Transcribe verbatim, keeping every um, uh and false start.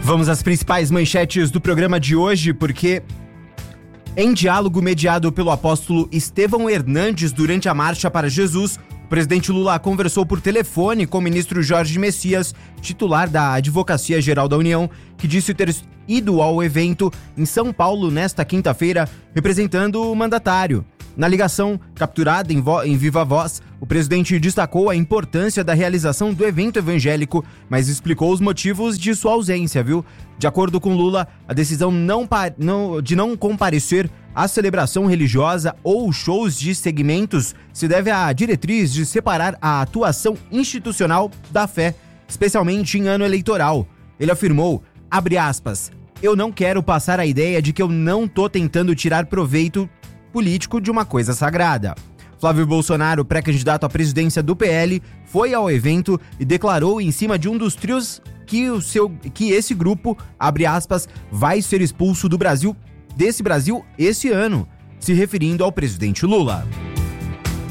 Vamos às principais manchetes do programa de hoje, porque em diálogo mediado pelo apóstolo Estevão Hernandes durante a Marcha para Jesus, o presidente Lula conversou por telefone com o ministro Jorge Messias, titular da Advocacia Geral da União, que disse ter ido ao evento em São Paulo nesta quinta-feira, representando o mandatário. Na ligação, capturada em, vo- em viva voz, o presidente destacou a importância da realização do evento evangélico, mas explicou os motivos de sua ausência, viu? De acordo com Lula, a decisão não pa- não, de não comparecer à celebração religiosa ou shows de segmentos se deve à diretriz de separar a atuação institucional da fé, especialmente em ano eleitoral. Ele afirmou, abre aspas, eu não quero passar a ideia de que eu não tô tentando tirar proveito político de uma coisa sagrada. Flávio Bolsonaro, pré-candidato à presidência do P L, foi ao evento e declarou em cima de um dos trios que, o seu, que esse grupo, abre aspas, vai ser expulso do Brasil, desse Brasil esse ano, se referindo ao presidente Lula.